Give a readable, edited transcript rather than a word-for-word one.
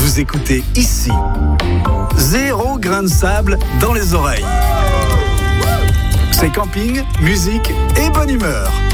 Vous écoutez ici. 0 grain de sable dans les oreilles. C'est camping, musique et bonne humeur.